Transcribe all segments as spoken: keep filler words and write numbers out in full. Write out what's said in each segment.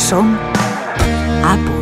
Som a punt.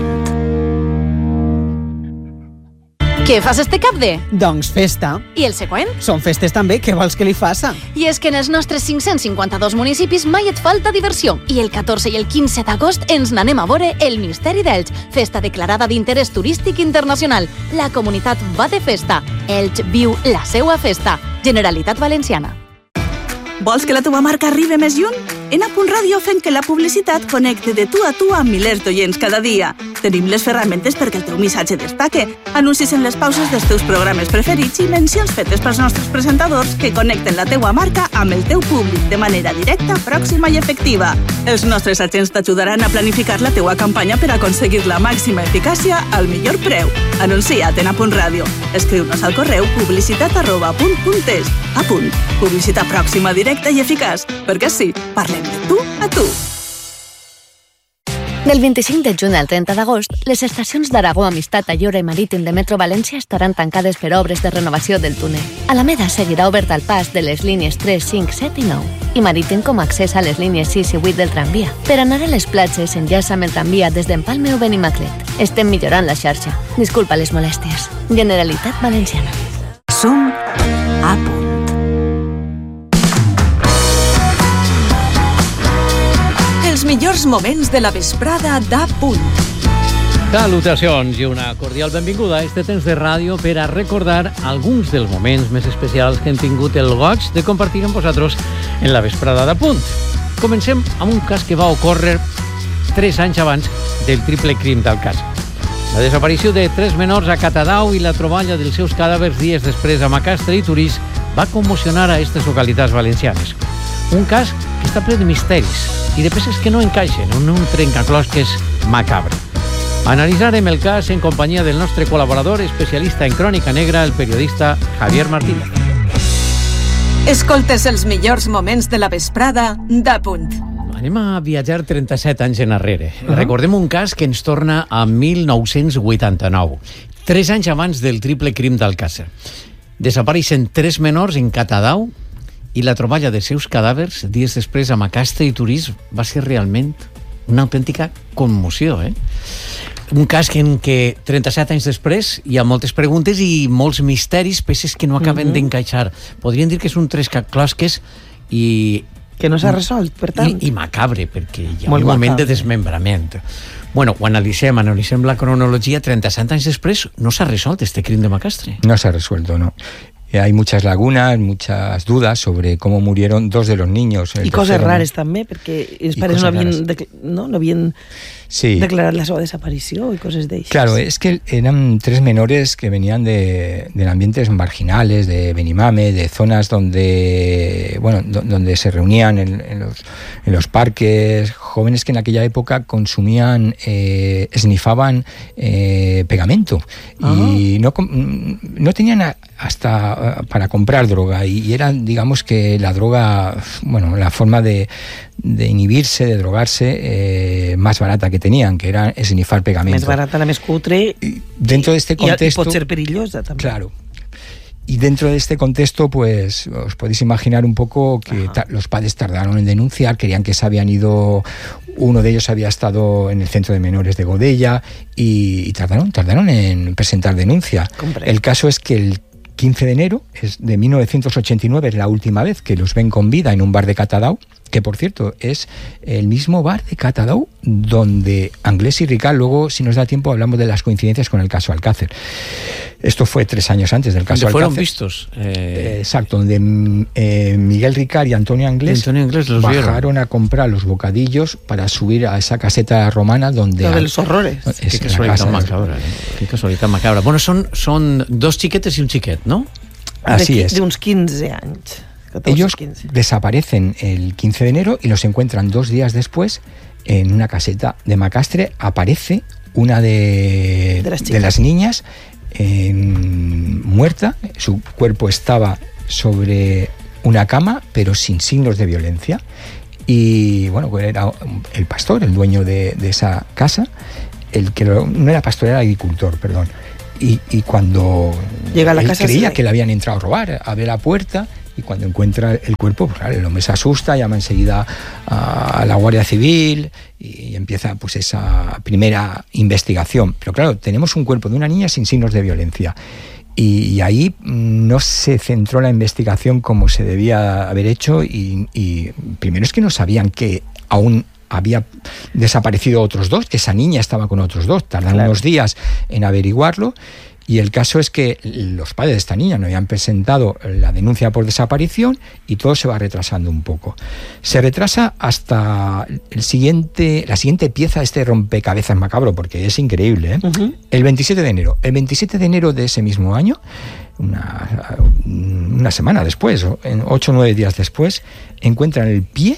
Què fas este cap de? Doncs festa. I el següent? Són festes també, què vols que li faça? I és que en els nostres cinc-cents cinquanta-dos municipis mai et falta diversió. I el catorze i el quinze d'agost ens n'anem a veure el Misteri d'Elx, festa declarada d'interès turístic internacional. La comunitat va de festa. Elx viu la seua festa. Generalitat Valenciana. Vols que la teva marca arribi més lluny? En A Punt Ràdio fem que la publicitat connecti de tu a tu amb milers d'oients cada dia. Tenim les ferramentes perquè el teu missatge destaque, anuncis en les pauses dels teus programes preferits i mencions fetes pels nostres presentadors que connecten la teua marca amb el teu públic de manera directa, pròxima i efectiva. Els nostres agents t'ajudaran a planificar la teua campanya per aconseguir la màxima eficàcia al millor preu. Anuncia't en A Punt Ràdio. Escriu-nos al correu publicitat arroba apunt punt es. A punt. Publicitat pròxima, directa i eficaç. Perquè sí, parlem de tu a tu. Del vint-i-cinc de juny al trenta d'agost, les estacions d'Aragó, Amistat, Ayora i Marítim de Metro València estaran tancades per obres de renovació del túnel. Alameda seguirà obert al pas de les línies tres, cinc, set i nou i Marítim com a accés a les línies sis i vuit del tramvia. Per anar a les platges, enllaça amb el tramvia des d'Empalme o Benimaclet. Estem millorant la xarxa. Disculpa les molèsties. Generalitat Valenciana. Som a punt. Els millors moments de la vesprada d'A Punt. Salutacions i una cordial benvinguda a este temps de ràdio per a recordar alguns dels moments més especials que hem tingut el goig de compartir amb vosaltres en la vesprada d'A Punt. Comencem amb un cas que va ocórrer tres anys abans del triple crim d'Alcàsser. La desaparició de tres menors a Catadau i la troballa dels seus cadàvers dies després a Macastre i Torís va commocionar a aquestes localitats valencianes. Un cas que està ple de misteris i de peces que no encaixen en un trencaclosques macabre. Analitzarem el cas en companyia del nostre col·laborador especialista en crònica negra, el periodista Javier Martínez. Escoltes els millors moments de la vesprada d'A Punt. Anem a viatjar trenta-set anys enrere. Uh-huh. Recordem un cas que ens torna a mil nou-cents vuitanta-nou, tres anys abans del triple crim d'Alcàsser. Desapareixen tres menors en Catadau i la troballa dels seus cadàvers dies després a Macastre i Torís va ser realment una autèntica commoció, eh? Un cas que en què trenta-set anys després hi ha moltes preguntes i molts misteris, peces que no acaben mm-hmm. d'encaixar. Podríem dir que és un trescaclosques i... Que no s'ha resolt, per tant. I, i macabre, perquè hi ha Molt un moment macabre. de desmembrament. Bueno, ho analitzem, analitzem la cronologia. trenta-set anys després no s'ha resolt este crim de Macastre. No se ha resuelto, no. Hay muchas lagunas, muchas dudas sobre cómo murieron dos de los niños. I coses rares també, perquè els pares no havien, de, no, no havien sí. declarat la seva desaparició i coses d'eixes. Claro, es que eran tres menores que venían de, de ambientes marginales, de Benimame, de zonas donde, bueno, donde se reunían en, en, los, en los parques, jóvenes que en aquella época consumían, eh, esnifaban eh, pegamento ah. y no, no tenían hasta para comprar droga y era, digamos que la droga, bueno, la forma de, de inhibirse, de drogarse eh, más barata que tenían, que era esnifar pegamento. Més barata, la més cutre y dentro de este contexto, y pot ser perillosa también. Claro. Y dentro de este contexto, pues os podéis imaginar un poco que ta- los padres tardaron en denunciar, querían que se habían ido, uno de ellos había estado en el centro de menores de Godella y, y tardaron, tardaron en presentar denuncia. Compré. El caso es que el quince de enero es de mil novecientos ochenta y nueve es la última vez que los ven con vida en un bar de Catadau, que por cierto es el mismo bar de Catadau donde Anglés y Ricard, luego si nos da tiempo hablamos de las coincidencias con el caso Alcácer. Esto fue tres años antes del caso Alcácer. Fueron vistos. Eh... Exacto, donde eh, Miguel Ricard y Antonio Anglés, Antonio Anglés los bajaron vieron. a comprar los bocadillos para subir a esa caseta romana donde... La de los horrores. Qué casualidad macabra. Eh? Qué casualidad macabra. Bueno, son, son dos chiquetes y un chiquet, ¿no? Así de, es. De uns quinze anys. catorze, Ellos quince. Desaparecen el quince de enero y los encuentran dos días después en una caseta de Macastre. Aparece una de, de, las, de las niñas eh, muerta. Su cuerpo estaba sobre una cama, pero sin signos de violencia. Y bueno, era el pastor, el dueño de, de esa casa, el que lo, no era pastor, era agricultor, perdón. Y, y cuando llega a la él casa creía sí. que le habían entrado a robar, abre la puerta y cuando encuentra el cuerpo, pues claro, el hombre se asusta, llama enseguida a la Guardia Civil y empieza pues esa primera investigación. Pero claro, tenemos un cuerpo de una niña sin signos de violencia. Y ahí no se centró la investigación como se debía haber hecho y, y primero es que no sabían que aún había desaparecido otros dos, que esa niña estaba con otros dos, tardan claro. unos días en averiguarlo. Y el caso es que los padres de esta niña no habían presentado la denuncia por desaparición y todo se va retrasando un poco. Se retrasa hasta el siguiente, la siguiente pieza de este rompecabezas macabro, porque es increíble, ¿eh? Uh-huh. El veintisiete de enero. El veintisiete de enero de ese mismo año, una, una semana después, ocho o nueve días después, encuentran el pie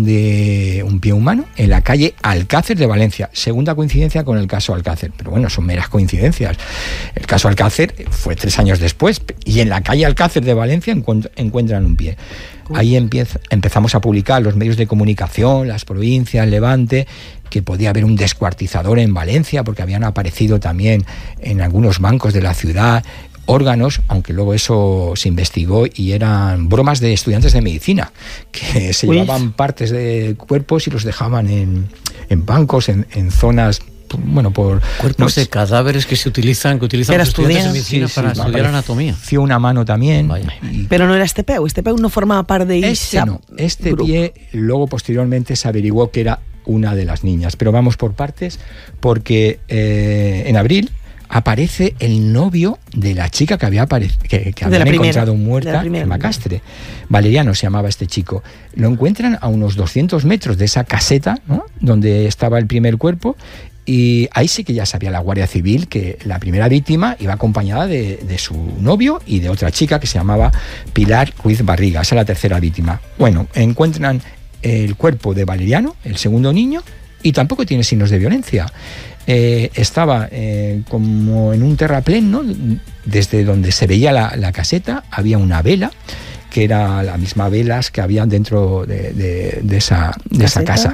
de un pie humano en la calle Alcácer de Valencia. Segunda coincidencia con el caso Alcácer, pero bueno, son meras coincidencias. El caso Alcácer fue tres años después y en la calle Alcácer de Valencia encuent- encuentran un pie. Ahí empieza, empezamos a publicar los medios de comunicación, las provincias, Levante, que podía haber un descuartizador en Valencia porque habían aparecido también en algunos bancos de la ciudad órganos, aunque luego eso se investigó y eran bromas de estudiantes de medicina, que se Uy. llevaban partes de cuerpos y los dejaban en, en bancos, en, en zonas, bueno, por... Cuerpos no, de cadáveres que se utilizan, que utilizan los estudiantes de medicina sí, para sí, estudiar anatomía. Hacía una mano también. Y... Pero no era este peu, este peu no formaba parte de Este no, este group. Pie luego posteriormente se averiguó que era una de las niñas, pero vamos por partes, porque eh, en abril aparece el novio de la chica que había apare- que, que habían encontrado muerta en Macastre. Valeriano se llamaba este chico. Lo encuentran a unos doscientos metros de esa caseta, ¿no?, donde estaba el primer cuerpo, y ahí sí que ya sabía la Guardia Civil que la primera víctima iba acompañada de, de su novio y de otra chica que se llamaba Pilar Ruiz Barriga. Esa es la tercera víctima. Bueno, encuentran el cuerpo de Valeriano, el segundo niño, y tampoco tiene signos de violencia. Eh, estaba eh, como en un terraplén, ¿no?, desde donde se veía la, la caseta había una vela que era la misma velas que había dentro de, de, de, esa, de esa casa,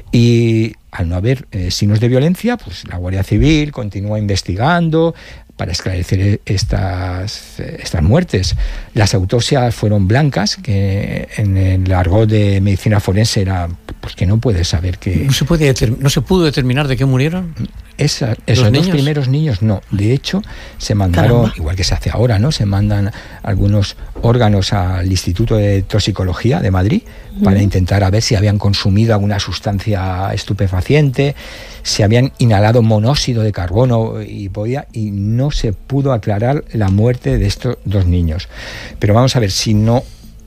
y al no haber eh, signos de violencia, pues la Guardia Civil continúa investigando para esclarecer estas, estas muertes. Las autopsias fueron blancas, que en el argot de medicina forense era pues que no puedes saber que... ¿No se, puede determin- ¿No se pudo determinar de qué murieron? Esa, esos dos primeros niños no. De hecho, se mandaron, Caramba. igual que se hace ahora, ¿no?, se mandan algunos órganos al Instituto de Toxicología de Madrid uh-huh. para intentar a ver si habían consumido alguna sustancia estupefaciente, si habían inhalado monóxido de carbono y podía, y no se pudo aclarar la muerte de estos dos niños. Pero vamos a ver, si no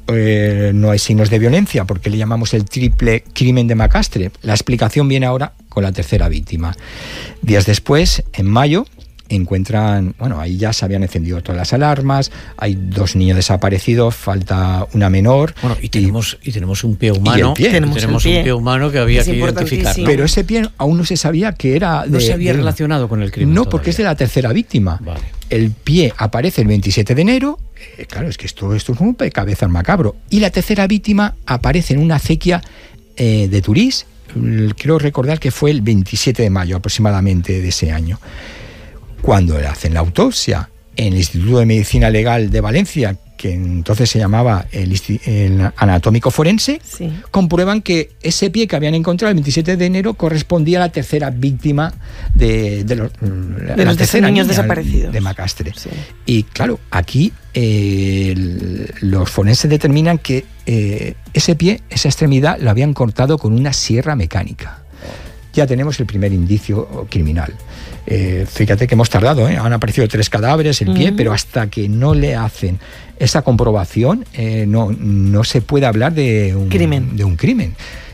eh, no hay signos de violencia, porque le llamamos el triple crimen de Macastre. La explicación viene ahora con la tercera víctima. Días después, en mayo, encuentran, bueno, ahí ya se habían encendido todas las alarmas, hay dos niños desaparecidos, falta una menor. Bueno, y tenemos, y, y tenemos un pie humano, pie. tenemos, tenemos un pie. pie humano que había es que identificar. Pero ese pie aún no se sabía que era... No de, se había de, relacionado con el crimen No, todavía. Porque es de la tercera víctima. Vale. El pie aparece el veintisiete de enero, eh, claro, es que esto, esto es un cabezal macabro, y la tercera víctima aparece en una acequia eh, de Turís, creo recordar que fue el veintisiete de mayo aproximadamente de ese año. Cuando le hacen la autopsia en el Instituto de Medicina Legal de Valencia, que entonces se llamaba el, el Anatómico Forense, sí. comprueban que ese pie que habían encontrado el veintisiete de enero correspondía a la tercera víctima de, de los, de la los tercera niños niña desaparecidos de Macastre. Sí. Y claro, aquí eh, el, los forenses determinan que eh, ese pie, esa extremidad, lo habían cortado con una sierra mecánica. Ya tenemos el primer indicio criminal. Eh, fíjate que hemos tardado, ¿eh? Han aparecido tres cadáveres, el pie, uh-huh. pero hasta que no le hacen esa comprobación, eh, no, no se puede hablar de un crimen. De un crimen.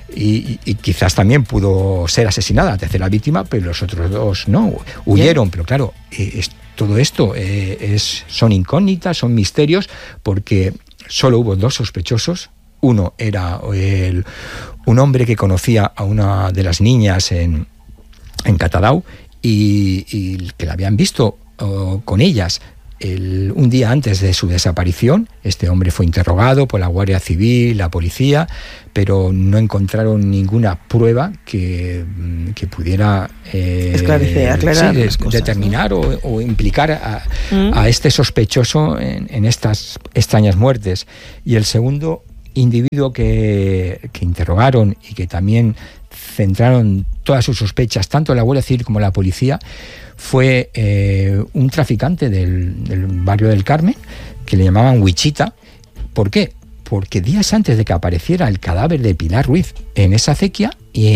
Y, y quizás también pudo ser asesinada la tercera víctima, pero los otros dos no, huyeron. Bien. Pero claro, eh, es, todo esto eh, es, son incógnitas, son misterios, porque solo hubo dos sospechosos. Uno era el, un hombre que conocía a una de las niñas en, en Catadau y, y que la habían visto uh, con ellas el, un día antes de su desaparición, este hombre fue interrogado por la Guardia Civil, la policía, pero no encontraron ninguna prueba que, que pudiera eh, esclarecer, aclarar sí, las cosas, determinar, ¿no? o, o implicar a, ¿Mm? a este sospechoso en, en estas extrañas muertes. Y el segundo individuo que, que interrogaron y que también centraron todas sus sospechas, tanto la Guardia Civil como la policía, fue eh, un traficante del, del barrio del Carmen, que le llamaban Wichita. ¿Por qué? Porque días antes de que apareciera el cadáver de Pilar Ruiz en esa acequia,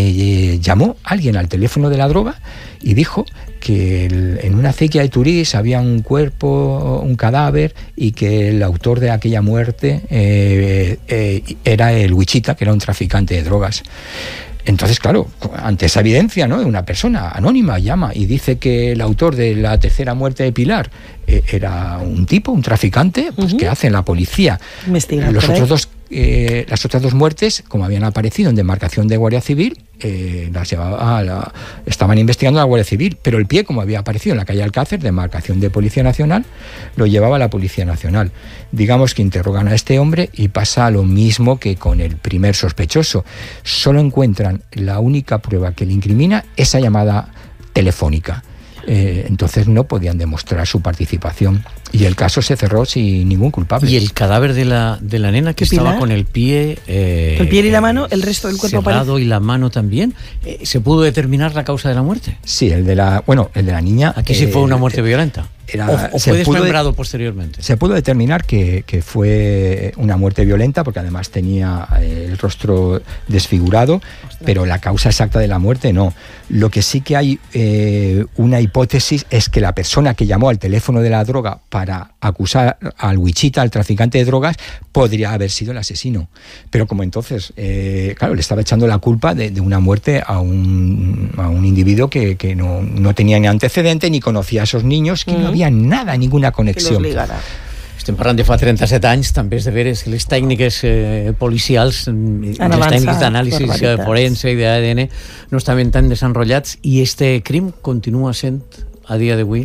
eh, llamó alguien al teléfono de la droga y dijo que el, en una acequia de Turís había un cuerpo, un cadáver, y que el autor de aquella muerte eh, eh, era el Wichita, que era un traficante de drogas. Entonces, claro, ante esa evidencia, ¿no?, de una persona anónima llama y dice que el autor de la tercera muerte de Pilar eh, era un tipo, un traficante, pues uh-huh. ¿qué hace la policía? Investigar. Los otros dos, eh, las otras dos muertes, como habían aparecido en demarcación de Guardia Civil, eh, las llevaba a la, estaban investigando la Guardia Civil, pero el pie, como había aparecido en la calle Alcácer, demarcación de Policía Nacional, lo llevaba a la Policía Nacional. Digamos que interrogan a este hombre y pasa lo mismo que con el primer sospechoso. Solo encuentran la única prueba que le incrimina, esa llamada telefónica. Eh, entonces no podían demostrar su participación y el caso se cerró sin ningún culpable. ¿Y el cadáver de la, de la nena que estaba con el pie... Eh, el pie y la mano, el resto del cuerpo cerrado parece... y la mano también? Eh, ¿Se pudo determinar la causa de la muerte? Sí, el de la, bueno, el de la niña... Aquí sí eh, fue una muerte eh, violenta. Era, ¿O, o fue desmembrado de, posteriormente? Se pudo determinar que, que fue una muerte violenta, porque además tenía el rostro desfigurado, Ostras. pero la causa exacta de la muerte no. Lo que sí que hay eh, una hipótesis es que la persona que llamó al teléfono de la droga para acusar al Wichita, al traficante de drogas, podría haber sido el asesino. Pero como entonces, eh, claro, le estaba echando la culpa de, de una muerte a un, a un individuo que, que no, no tenía ni antecedente, ni conocía a esos niños, que mm. no había nada, ninguna connexión. Estem parlant de fa trenta-set anys, també és de veres que les tècniques eh, policials, les tècniques d'anàlisi forense i d'A D N no estaven tan desenrotllats, i este crim continua sent a dia d'avui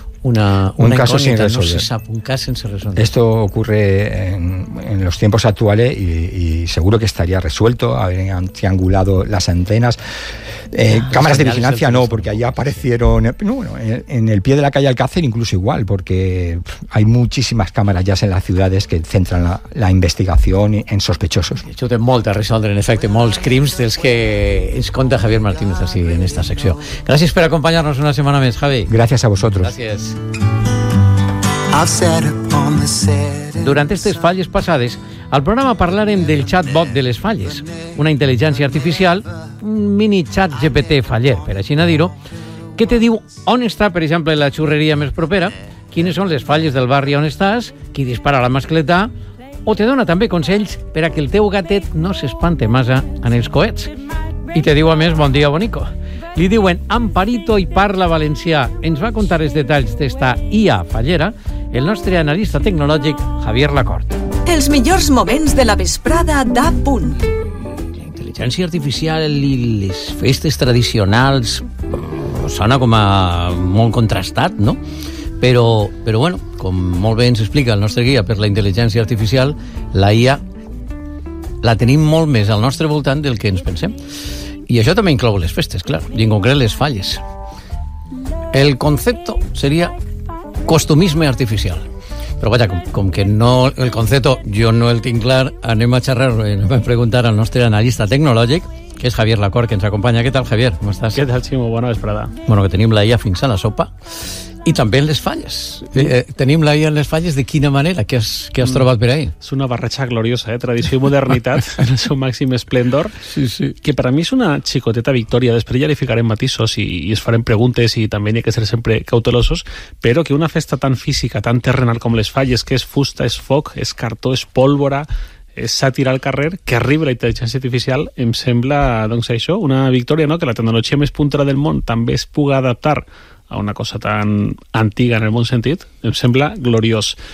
una, una un caso sin resolver. No se sabe, un caso sin resolver. Esto ocurre en, en los tiempos actuales y, y seguro que estaría resuelto. Habrían triangulado las antenas. Eh, ah, cámaras de vigilancia no, porque allá aparecieron no, bueno, en, en el pie de la calle Alcácer incluso igual, porque hay muchísimas cámaras ya en las ciudades que centran la, la investigación en sospechosos. Això té molt a resoldre, en efecte, molts crims dels que ens conta Javier Martínez así en esta secció. Gràcies per acompanyar-nos una setmana més, Javi. Gracias a vosotros. Gràcies. Durant aquestes falles passades, al programa parlarem del chatbot de les falles, una intel·ligència artificial, un mini chat G P T faller, per així dir-ho, que te diu on està, per exemple, la xurreria més propera, quines són les falles del barri on estàs, qui dispara la mascleta, o te dona també consells per a que el teu gatet no s'espante massa en els coets. I te diu, a més, bon dia, bonico. Li diuen Amparito i parla valencià. Ens va contar els detalls d'esta I A fallera el nostre analista tecnològic Javier Lacorte. Els millors moments de la vesprada d'A Punt. La intel·ligència artificial i les festes tradicionals sona com a molt contrastat, no? Però, però bueno, com molt bé ens explica el nostre guia per la intel·ligència artificial, la I A la tenim molt més al nostre voltant del que ens pensem. I això també inclou les festes, clar, i en concret les falles. El concepte seria costumisme artificial. Però vaja, com, com que no, el concepte jo no el tinc clar, anem a xerrar, anem a preguntar al nostre analista tecnològic, que és Javier Lacorte, que ens acompanya. Què tal, Javier? Com estàs? Què tal, Ximo? Bona vesprada. Bueno, que tenim la I A fins a la sopa. I també en les falles. Eh, tenim la I A en les falles de quina manera? Què has, què has trobat per ahí? És una barreja gloriosa, eh? Tradició i modernitat en el seu màxim esplendor, sí, sí. que per a mi és una xicoteta victòria. Després ja li ficarem matisos i, i es farem preguntes i també n'hi ha que ser sempre cautelosos, però que una festa tan física, tan terrenal com les falles, que és fusta, és foc, és cartó, és pólvora, és sàtira al carrer, que arriba la intel·ligència artificial, em sembla, doncs això, una victòria, no?, que la tecnologia més puntera del món també es puga adaptar a una cosa tan antiga en el bon sentit, em sembla gloriós.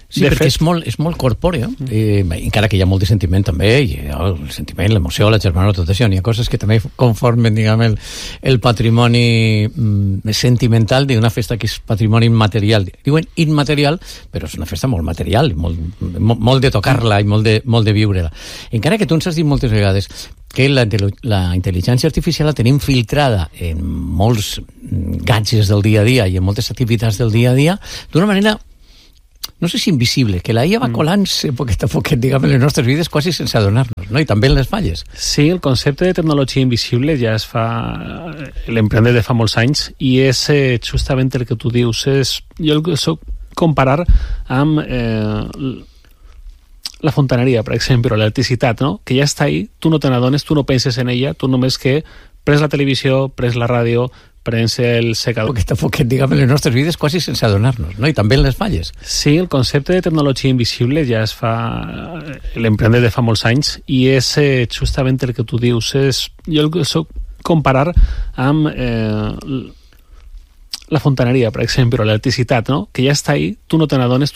Sí, de perquè fet... és, molt, és molt corpòrea, eh, encara que hi ha molt de sentiment també, i el sentiment, l'emoció, la germanor, tot això, n'hi ha coses que també conformen, diguem, el, el patrimoni mm, sentimental d'una festa que és patrimoni immaterial. Diuen immaterial, però és una festa molt material, molt, molt, molt de tocar-la i molt de, molt de viure-la. Encara que tu ens has dit moltes vegades que la, la intel·ligència artificial la tenim filtrada en molts gadgets del dia a dia i en moltes activitats del dia a dia d'una manera, no sé si invisible, que la I A va colant-se poquet a poquet, diguem, en les nostres vides quasi sense adonar-nos, no? I també en les falles. Sí, el concepte de tecnologia invisible ja es fa, l'emprende de fa molts anys, i és eh, justament el que tu dius. És, jo el soc comparar amb eh, la fontaneria, per exemple, l'electricitat, no? Que ja està ahí, tu no te n'adones, tu no penses en ella, tu només que prens la televisió, prens la ràdio, prens el secador. Poquet a poquet, diguem, en les nostres vides quasi sense adonar-nos, no? I també en les falles. Sí, el concepte de tecnologia invisible ja es fa, l'emprende de fa molts anys, i és eh, justament el que tu dius. És, jo el soc comparar amb eh, la fontaneria, per exemple, l'electricitat, no? Que ja està ahí, tu no te n'adones, tu